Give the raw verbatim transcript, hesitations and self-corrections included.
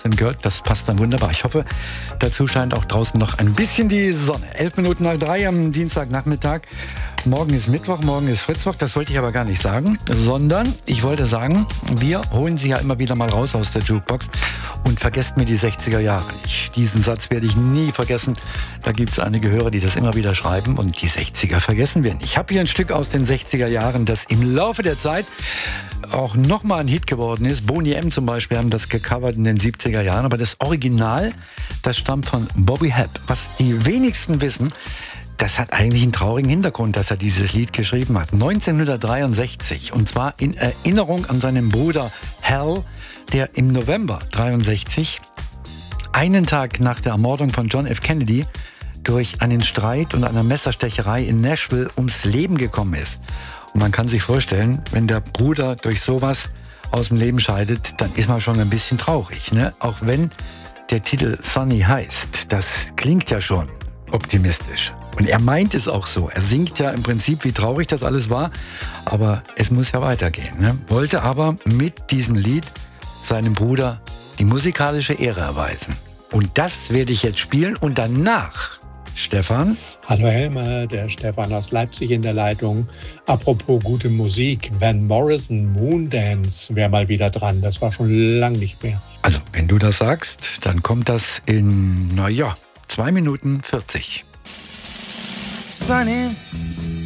Western Girl, das passt dann wunderbar. Ich hoffe, dazu scheint auch draußen noch ein bisschen die Sonne. Elf Minuten nach drei am Dienstagnachmittag. Morgen ist Mittwoch, morgen ist Fritzwoch. Das wollte ich aber gar nicht sagen, sondern ich wollte sagen, wir holen Sie ja immer wieder mal raus aus der Jukebox und vergesst mir die sechziger Jahre nicht. Diesen Satz werde ich nie vergessen. Da gibt es einige Hörer, die das immer wieder schreiben und die sechziger vergessen wir nicht. Ich habe hier ein Stück aus den sechziger Jahren, das im Laufe der Zeit auch nochmal ein Hit geworden ist. Boney M. zum Beispiel haben das gecovert in den siebziger Jahren, aber das Original, das stammt von Bobby Hebb. Was die wenigsten wissen, das hat eigentlich einen traurigen Hintergrund, dass er dieses Lied geschrieben hat. neunzehnhundertdreiundsechzig, und zwar in Erinnerung an seinen Bruder Hal, der im November dreiundsechzig, einen Tag nach der Ermordung von John F. Kennedy, durch einen Streit und eine Messerstecherei in Nashville ums Leben gekommen ist. Und man kann sich vorstellen, wenn der Bruder durch sowas aus dem Leben scheidet, dann ist man schon ein bisschen traurig, ne? Auch wenn der Titel Sunny heißt, das klingt ja schon optimistisch. Und er meint es auch so. Er singt ja im Prinzip, wie traurig das alles war, aber es muss ja weitergehen, ne? Wollte aber mit diesem Lied seinem Bruder die musikalische Ehre erweisen. Und das werde ich jetzt spielen und danach, Stefan. Hallo Helmer, der Stefan aus Leipzig in der Leitung. Apropos gute Musik, Van Morrison, Moondance wäre mal wieder dran. Das war schon lang nicht mehr. Also, wenn du das sagst, dann kommt das in, naja, zwei Minuten vierzig. Sunny,